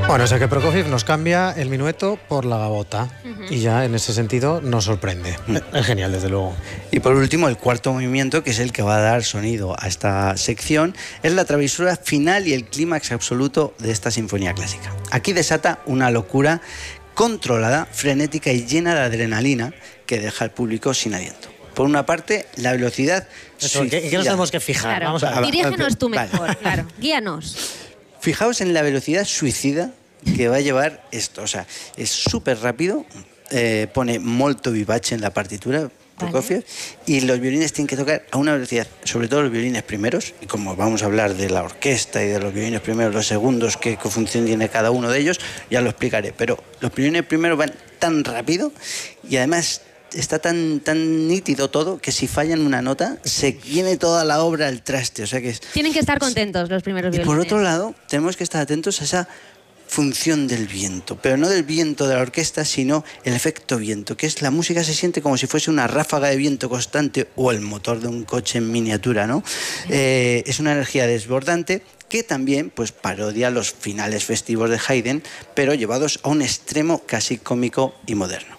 Bueno, o sea que Prokofiev nos cambia el minueto por la gavota y ya en ese sentido nos sorprende. Es genial, desde luego. Y por último, el cuarto movimiento, que es el que va a dar sonido a esta sección, es la travesura final y el clímax absoluto de esta sinfonía clásica. Aquí desata una locura controlada, frenética y llena de adrenalina que deja al público sin aliento. Por una parte, la velocidad... ¿En qué nos tenemos que fijar? Claro. Vamos a ver. Dirígenos tú mejor, Vale. claro. Guíanos. Fijaos en la velocidad suicida que va a llevar esto. O sea, es súper rápido, pone molto vivace en la partitura, Prokofiev, y los violines tienen que tocar a una velocidad, sobre todo los violines primeros, y como vamos a hablar de la orquesta y de los violines primeros, los segundos, qué función tiene cada uno de ellos, ya lo explicaré. Pero los violines primeros van tan rápido y además está tan nítido todo que si fallan una nota se viene toda la obra al traste. O sea que Tienen que estar contentos los primeros y violines. por otro lado, tenemos que estar atentos a esa función del viento, pero no del viento de la orquesta, sino el efecto viento, que es la música se siente como si fuese una ráfaga de viento constante o el motor de un coche en miniatura, ¿no? Es una energía desbordante que también pues parodia los finales festivos de Haydn, pero llevados a un extremo casi cómico y moderno.